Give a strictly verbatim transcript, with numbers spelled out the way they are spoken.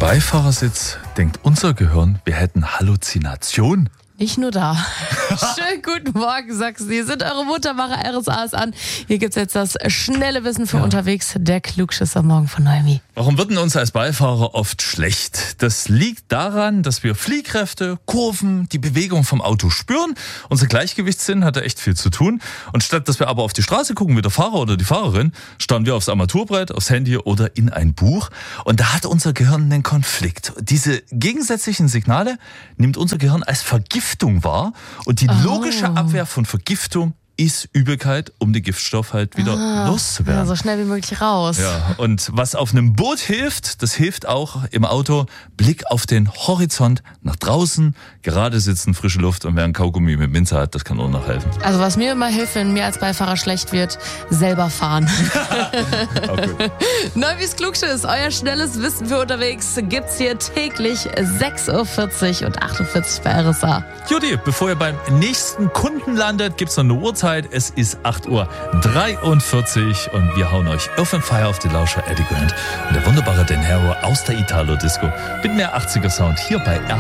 Beifahrersitz denkt unser Gehirn, wir hätten Halluzination. Nicht nur da. Schönen guten Morgen, Sachsen. Hier sind eure Muttermacher R S As an. Hier gibt's jetzt das schnelle Wissen für ja. unterwegs. Der Klugschiss am Morgen von Noemi. Warum wird denn uns als Beifahrer oft schlecht? Das liegt daran, dass wir Fliehkräfte, Kurven, die Bewegung vom Auto spüren. Unser Gleichgewichtssinn hat da echt viel zu tun. Und statt dass wir aber auf die Straße gucken wie der Fahrer oder die Fahrerin, starren wir aufs Armaturenbrett, aufs Handy oder in ein Buch. Und da hat unser Gehirn einen Konflikt. Diese gegensätzlichen Signale nimmt unser Gehirn als Vergiftung wahr und die logische Oh. Abwehr von Vergiftung ist Übelkeit, um den Giftstoff halt wieder ah, loszuwerden. Ja, so schnell wie möglich raus. Ja, und was auf einem Boot hilft, das hilft auch im Auto. Blick auf den Horizont, nach draußen, gerade sitzen, frische Luft und wer ein Kaugummi mit Minze hat, das kann auch noch helfen. Also was mir immer hilft, wenn mir als Beifahrer schlecht wird, selber fahren. Okay. Neumis Klugschiss, euer schnelles Wissen für unterwegs, gibt's hier täglich sechs Uhr vierzig und acht Uhr vierzig bei R S A. Judy, bevor ihr beim nächsten Kunden landet, gibt's noch eine Uhrzeit. Es ist acht Uhr dreiundvierzig und wir hauen euch Earth and Fire auf die Lauscher, Eddie Grant und der wunderbare Denero aus der Italo-Disco mit mehr achtziger Sound hier bei R S A.